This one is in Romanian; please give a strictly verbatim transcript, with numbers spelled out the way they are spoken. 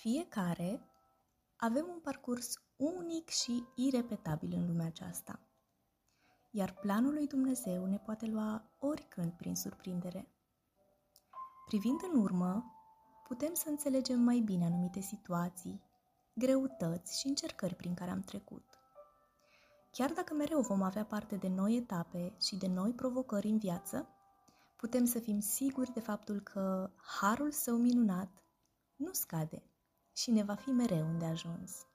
Fiecare avem un parcurs unic și irepetabil în lumea aceasta, iar planul lui Dumnezeu ne poate lua oricând prin surprindere. Privind în urmă, putem să înțelegem mai bine anumite situații, greutăți și încercări prin care am trecut. Chiar dacă mereu vom avea parte de noi etape și de noi provocări în viață, putem să fim siguri de faptul că harul său minunat nu scade și ne va fi mereu îndeajuns.